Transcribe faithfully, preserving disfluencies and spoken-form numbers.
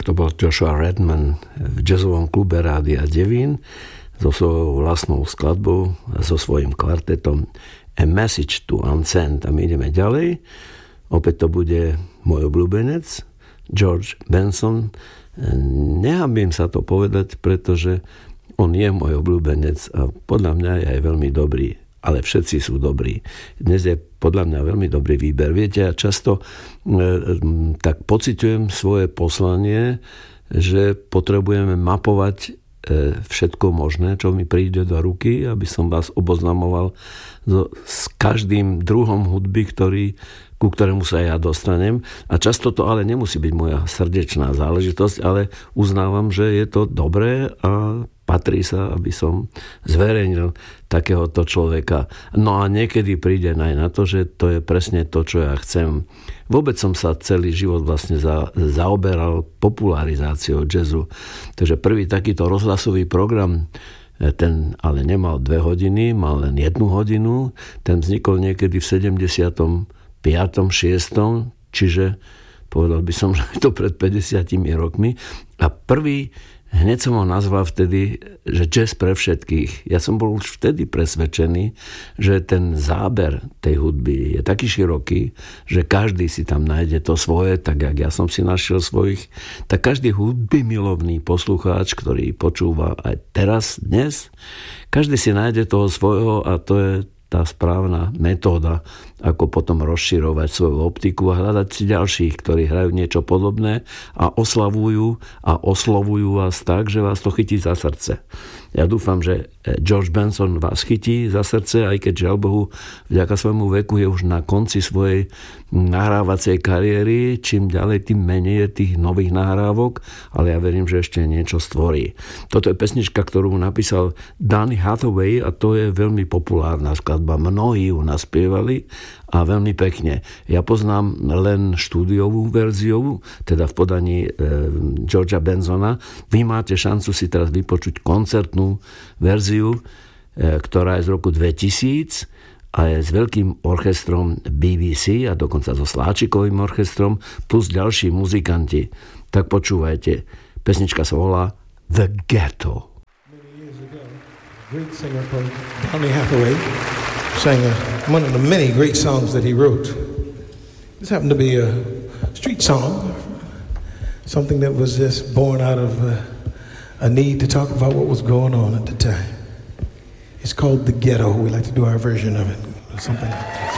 to bol Joshua Redman v jazzovom klube Rádia Devín so svojou vlastnou skladbou a so svojím kvartetom A Message to Unsend. A my ideme ďalej. Opäť to bude môj obľúbenec George Benson. Nehambím sa to povedať, pretože on je môj obľúbenec a podľa mňa je aj veľmi dobrý. Ale všetci sú dobrí. Dnes je podľa mňa veľmi dobrý výber. Viete, ja často e, tak pociťujem svoje poslanie, že potrebujeme mapovať e, všetko možné, čo mi príde do ruky, aby som vás oboznamoval so, s každým druhom hudby, ktorý, ku ktorému sa ja dostanem. A často to ale nemusí byť moja srdečná záležitosť, ale uznávam, že je to dobré a patrí sa, aby som zverejnil takéhoto človeka. No a niekedy príde aj na to, že to je presne to, čo ja chcem. Vôbec som sa celý život vlastne za, zaoberal popularizáciou jazzu. Takže prvý takýto rozhlasový program, ten ale nemal dve hodiny, mal len jednu hodinu. Ten vznikol niekedy v sedemdesiatom piatom šiestom čiže povedal by som, že je to pred päťdesiatimi rokmi. A prvý hneď som ho nazval vtedy, že jazz pre všetkých. Ja som bol už vtedy presvedčený, že ten záber tej hudby je taký široký, že každý si tam nájde to svoje, tak jak ja som si našiel svojich, tak každý hudby milovný poslucháč, ktorý počúva aj teraz, dnes, každý si nájde toho svojho a to je tá správna metóda, ako potom rozširovať svoju optiku a hľadať si ďalších, ktorí hrajú niečo podobné a oslavujú a oslovujú vás tak, že vás to chytí za srdce. Ja dúfam, že George Benson vás chytí za srdce, aj keď žiaľ Bohu vďaka svojmu veku je už na konci svojej nahrávacej kariéry. Čím ďalej, tým menej je tých nových nahrávok, ale ja verím, že ešte niečo stvorí. Toto je pesnička, ktorú napísal Donny Hathaway a to je veľmi populárna skladba. Mnohí ju naspievali a veľmi pekne. Ja poznám len štúdiovú verziu, teda v podaní e, Georgea Bensona. Vy máte šancu si teraz vypočuť koncertnú verziu, e, ktorá je z roku dvetisíc a je s veľkým orchestrom bé bé cé a dokonca so Sláčikovým orchestrom plus ďalší muzikanti. Tak počúvajte. Pesnička sa volá The Ghetto. Many years ago, great singer called Donny Hathaway sang a, one of the many great songs that he wrote. This happened to be a street song, something that was just born out of a, a need to talk about what was going on at the time. It's called The Ghetto. We like to do our version of it, something like this.